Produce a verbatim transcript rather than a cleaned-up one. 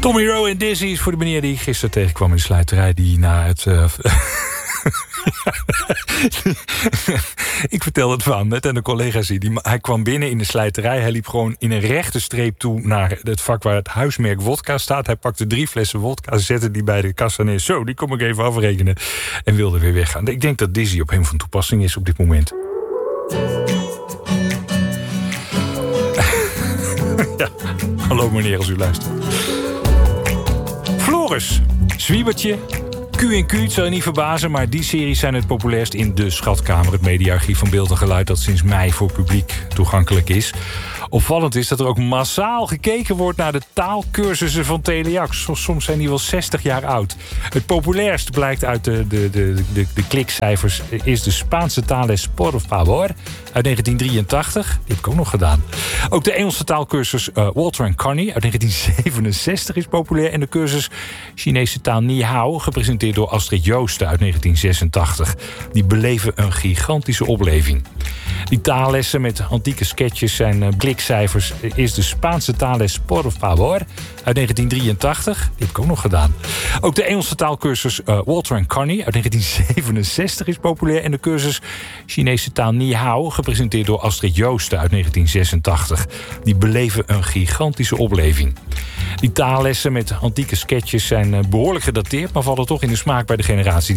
Tommy Rowe en Dizzy is voor de meneer die ik gisteren tegenkwam in de sluiterij, die na het... Uh, ik vertel het van, net aan de collega's die, die. Hij kwam binnen in de slijterij. Hij liep gewoon in een rechte streep toe naar het vak waar het huismerk wodka staat. Hij pakte drie flessen wodka, zette die bij de kassa neer. Zo, die kom ik even afrekenen. En wilde weer weggaan. Ik denk dat Dizzy op hem van toepassing is op dit moment. Ja, hallo meneer als u luistert. Floris, zwiebertje. Q en Q, het zal je niet verbazen, maar die series zijn het populairst in De Schatkamer, het mediaarchief van Beeld en Geluid dat sinds mei voor publiek toegankelijk is. Opvallend is dat er ook massaal gekeken wordt naar de taalkursussen van Teleax. Soms zijn die wel zestig jaar oud. Het populairst blijkt uit de, de, de, de, de klikcijfers is de Spaanse taalles Por favor uit negentien drieëntachtig. Die heb ik ook nog gedaan. Ook de Engelse taalkursus uh, Walter en Connie uit negentien zevenenzestig is populair. En de cursus Chinese taal Ni Hao, gepresenteerd door Astrid Joosten uit negentien zesentachtig. Die beleven een gigantische opleving. Die taallessen met antieke sketches zijn uh, klikcijfers is de Spaanse taalles Por favor uit negentien drieëntachtig. Die heb ik ook nog gedaan. Ook de Engelse taalkursus uh, Walter en Connie uit negentien zevenenzestig is populair. En de cursus Chinese taal Ni Hao, gepresenteerd door Astrid Joosten uit negentien zesentachtig. Die beleven een gigantische opleving. Die taallessen met antieke sketches zijn uh, behoorlijk gedateerd, maar vallen toch in de smaak bij de generatie